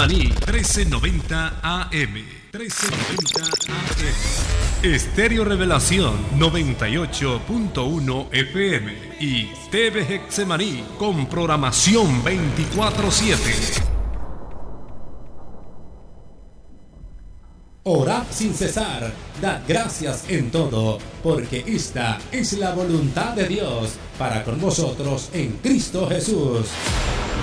Getsemaní, 1390 AM. 1390 AM. Estéreo Revelación 98.1 FM y TV Getsemaní con programación 24/7. Orad sin cesar, dad gracias en todo, porque esta es la voluntad de Dios para con vosotros en Cristo Jesús.